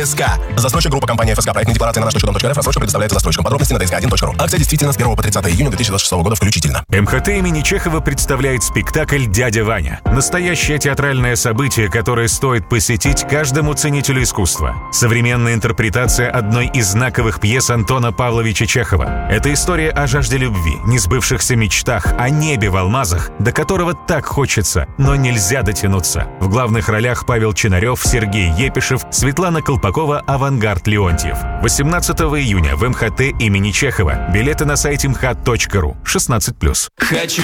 ДСК. Застройщик группа компания ФСК. Проектная декларация на наш.дом.рф. Рассрочка предоставляется застройщикам. Подробности на dsк1.ru. Акция действительно с 1 по 30 июня 2026 года включительно. МХТ имени Чехова представляет спектакль «Дядя Ваня». Настоящее театральное событие, которое стоит посетить каждому ценителю искусства. Современная интерпретация одной из знаковых пьес Антона Павловича Чехова. Это история о жажде любви, несбывшихся мечтах, о небе в алмазах, до которого так хочется, но нельзя дотянуться. В главных ролях Павел Чинарев, Сергей Епишев, Светлана Колпакова, Авангард Леонтьев. 18 июня в МХТ имени Чехова. Билеты на сайте mhat.ru. 16+. Хочу